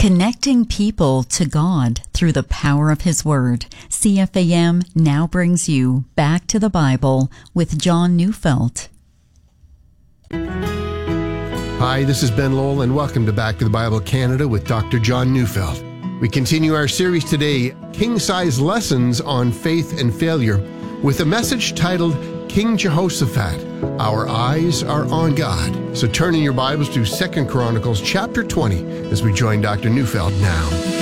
Connecting people to God through the power of His Word. CFAM now brings you Back to the Bible with John Neufeld. Hi, this is Ben Lowell, and welcome to Back to the Bible Canada with Dr. John Neufeld. We continue our series today, King-Size Lessons on Faith and Failure, with a message titled King Jehoshaphat, Our Eyes Are on God. So turn in your Bibles to 2 Chronicles chapter 20 as we join Dr. Neufeld now.